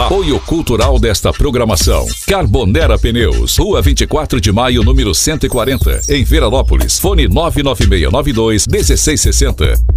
Apoio cultural desta programação: Carbonera Pneus, Rua 24 de Maio, número 140, em Veranópolis. Fone 99692 1660.